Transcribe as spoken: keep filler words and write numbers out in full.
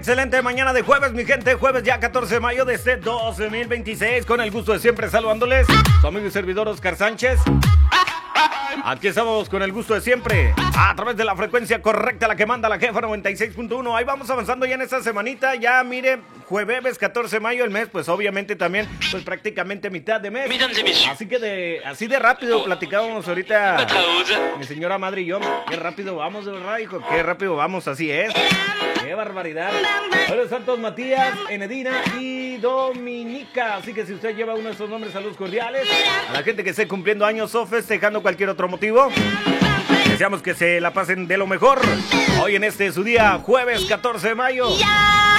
excelente mañana de jueves, mi gente. Jueves ya catorce de mayo de este dos mil veintiséis. Con el gusto de siempre saludándoles, su amigo y servidor Oscar Sánchez. Aquí estamos con el gusto de siempre, a través de la frecuencia correcta, la que manda la jefa noventa y seis punto uno. Ahí vamos avanzando ya en esta semanita. Ya mire, jueves catorce de mayo, el mes, pues obviamente también, pues prácticamente mitad de mes. Así que de, así de rápido platicábamos ahorita mi señora madre y yo. Qué rápido vamos, de verdad, hijo. Qué rápido vamos, así es. Qué barbaridad. Hola, Santos, Matías, Enedina y Dominica. Así que si usted lleva uno de esos nombres, saludos cordiales. A la gente que esté cumpliendo años o festejando cualquier otro motivo, deseamos que se la pasen de lo mejor hoy en este su día, jueves catorce de mayo.